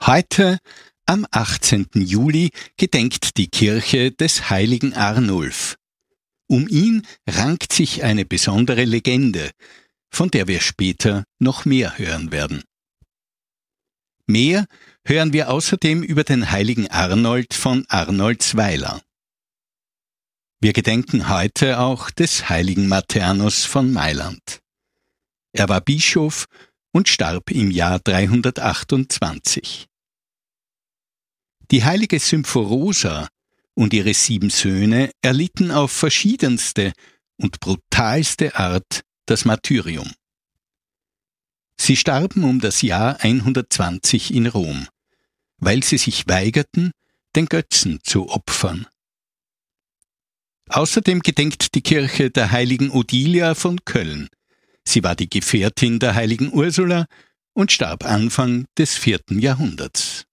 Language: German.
Heute, am 18. Juli, gedenkt die Kirche des heiligen Arnulf. Um ihn rankt sich eine besondere Legende, von der wir später noch mehr hören werden. Mehr hören wir außerdem über den heiligen Arnold von Arnoldsweiler. Wir gedenken heute auch des heiligen Maternus von Mailand. Er war Bischof und starb im Jahr 328. Die heilige Symphorosa und ihre 7 Söhne erlitten auf verschiedenste und brutalste Art das Martyrium. Sie starben um das Jahr 120 in Rom, weil sie sich weigerten, den Götzen zu opfern. Außerdem gedenkt die Kirche der heiligen Odilia von Köln. Sie war die Gefährtin der heiligen Ursula und starb Anfang des 4. Jahrhunderts.